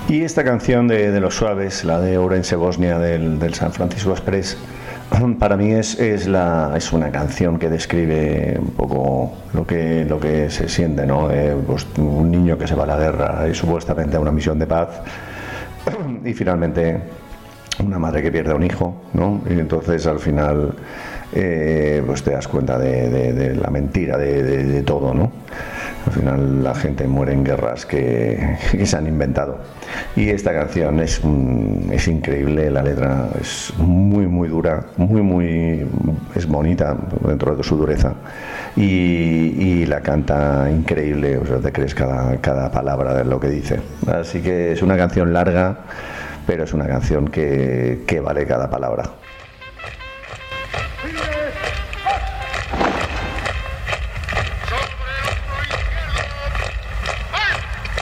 Y esta canción de Los Suaves, la de Ourense Bosnia del San Francisco Express, para mí es una canción que describe un poco lo que se siente, ¿no? Pues un niño que se va a la guerra y supuestamente a una misión de paz y finalmente una madre que pierde a un hijo, ¿no? Y entonces al final pues te das cuenta de la mentira de todo, ¿no? Al final la gente muere en guerras que se han inventado. Y esta canción es increíble, la letra es muy dura, es bonita dentro de su dureza. Y la canta increíble, o sea, te crees cada palabra de lo que dice. Así que es una canción larga, pero es una canción que vale cada palabra.